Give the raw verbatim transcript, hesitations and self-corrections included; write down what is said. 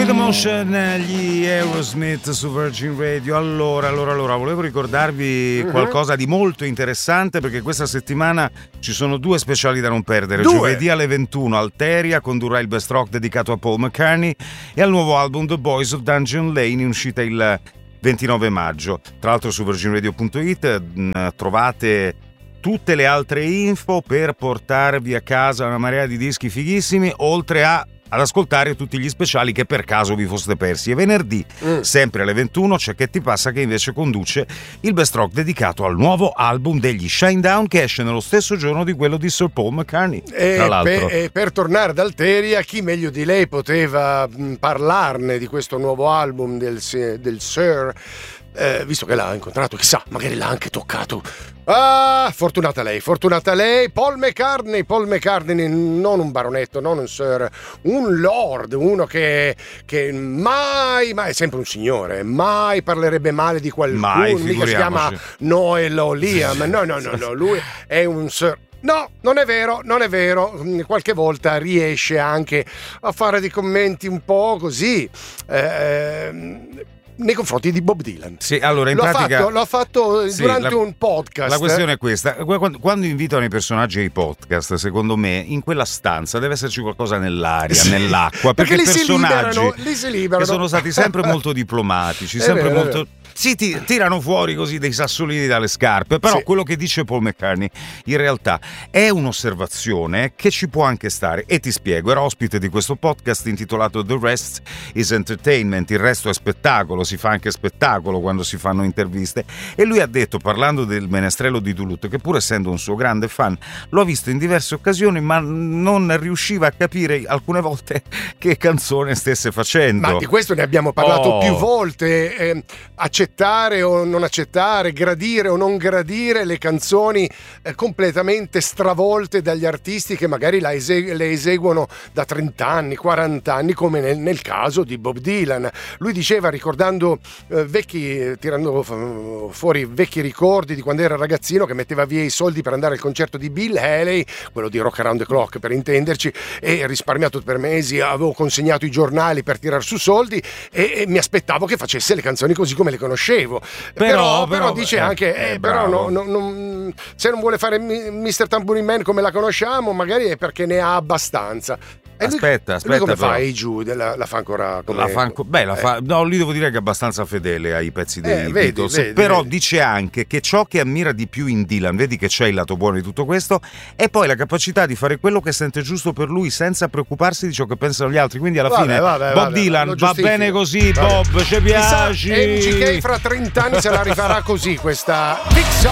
the Motion, gli Aerosmith su Virgin Radio. Allora, allora, allora, volevo ricordarvi uh-huh. qualcosa di molto interessante, perché questa settimana ci sono due speciali da non perdere. Due. Giovedì alle ventuno Alteria condurrà il Best Rock dedicato a Paul McCartney e al nuovo album The Boys of Dungeon Lane, in uscita il ventinove maggio. Tra l'altro su virgin radio punto it mh, trovate tutte le altre info per portarvi a casa una marea di dischi fighissimi, oltre a ad ascoltare tutti gli speciali che per caso vi foste persi. E venerdì, mm. sempre alle ventuno, c'è Che ti passa, che invece conduce il Best Rock dedicato al nuovo album degli Shinedown, che esce nello stesso giorno di quello di Sir Paul McCartney. E, tra l'altro. Per, e per tornare ad Alteria, chi meglio di lei poteva mh, parlarne di questo nuovo album del, del Sir, eh, visto che l'ha incontrato, chissà, magari l'ha anche toccato. Ah, fortunata lei, fortunata lei. Paul McCartney, Paul McCartney, non un baronetto, non un sir, un lord, uno che, che mai, mai, è sempre un signore, mai parlerebbe male di qualcuno, mai, mica si chiama Noel o Liam, no, no, no, no, lui è un sir. No, non è vero, non è vero. Qualche volta riesce anche a fare dei commenti un po' così eh, nei confronti di Bob Dylan. Sì, allora in l'ho pratica fatto, l'ho fatto sì, durante la, un podcast. La questione è questa: quando, quando invitano i personaggi ai podcast, secondo me in quella stanza deve esserci qualcosa nell'aria, sì. nell'acqua, perché, perché i li personaggi si liberano, li si liberano. che sono stati sempre molto diplomatici, sempre vero, molto sì, ti, tirano fuori così dei sassolini dalle scarpe. Però sì. quello che dice Paul McCartney in realtà è un'osservazione che ci può anche stare, e ti spiego. Era ospite di questo podcast intitolato The Rest is Entertainment, il resto è spettacolo, si fa anche spettacolo quando si fanno interviste, e lui ha detto, parlando del menestrello di Duluth, che pur essendo un suo grande fan l'ho visto in diverse occasioni, ma non riusciva a capire alcune volte che canzone stesse facendo. Ma di questo ne abbiamo parlato oh. più volte. eh, accettare o non accettare, gradire o non gradire le canzoni eh, completamente stravolte dagli artisti che magari la esegu- le eseguono da trenta anni, quaranta anni, come nel, nel caso di Bob Dylan. Lui diceva, ricordando eh, vecchi, tirando fuori vecchi ricordi di quando era ragazzino, che metteva via i soldi per andare al concerto di Bill Haley, quello di Rock Around the Clock per intenderci, e risparmiato per mesi, avevo consegnato i giornali per tirar su soldi e, e mi aspettavo che facesse le canzoni così come le conoscevo. Però, però, però dice eh, anche eh, eh, però no, no, no, se non vuole fare mister Tambourine Man come la conosciamo, magari è perché ne ha abbastanza. E aspetta, lui, aspetta. lui come però. fa giù? La, la fa ancora come... La fa anco... Beh, la eh. fa... No, lì devo dire che è abbastanza fedele ai pezzi dei eh, vedi, Beatles. vedi, però vedi. dice anche che ciò che ammira di più in Dylan, vedi che c'è il lato buono di tutto questo, è poi la capacità di fare quello che sente giusto per lui senza preoccuparsi di ciò che pensano gli altri. Quindi alla vabbè, fine vabbè, Bob vabbè, Dylan va bene così, vabbè. Bob, ci piaci. M G K fra trenta anni se la rifarà così questa